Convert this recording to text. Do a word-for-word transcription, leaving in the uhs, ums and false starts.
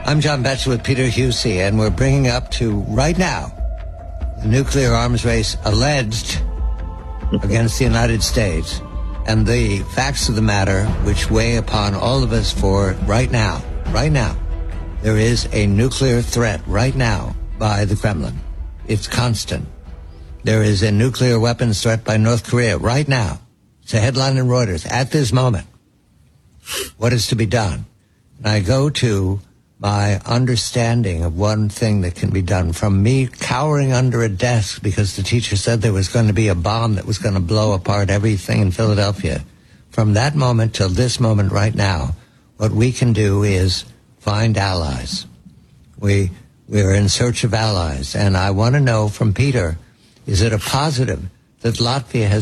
I'm John Betts with Peter Husey, and we're bringing up to, right now, the nuclear arms race alleged against the United States and the facts of the matter which weigh upon all of us for right now. Right now. There is a nuclear threat right now by the Kremlin. It's constant. There is a nuclear weapons threat by North Korea right now. It's a headline in Reuters at this moment. What is to be done? And I go to my understanding of one thing that can be done, from me cowering under a desk because the teacher said there was going to be a bomb that was going to blow apart everything in Philadelphia. From that moment till this moment right now, what we can do is find allies. We, we're in search of allies. And I want to know from Peter, is it a positive that Latvia has